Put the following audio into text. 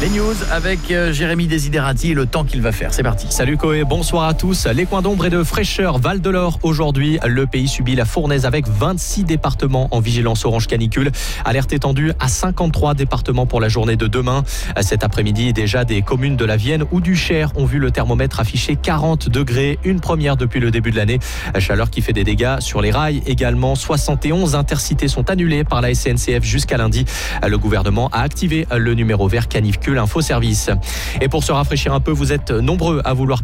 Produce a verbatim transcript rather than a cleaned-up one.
Les news avec euh, Jérémy Desiderati et le temps qu'il va faire. C'est parti. Salut Koé, bonsoir à tous. Les coins d'ombre et de fraîcheur, Val de l'Or aujourd'hui. Le pays subit la fournaise avec vingt-six départements en vigilance orange canicule. Alerte étendue à cinquante-trois départements pour la journée de demain. Cet après-midi, déjà des communes de la Vienne ou du Cher ont vu le thermomètre afficher quarante degrés. Une première depuis le début de l'année. Chaleur qui fait des dégâts sur les rails également. soixante et onze intercités sont annulées par la S N C F jusqu'à lundi. Le gouvernement a activé le numéro vert canicule info service. Et pour se rafraîchir un peu, vous êtes nombreux à vouloir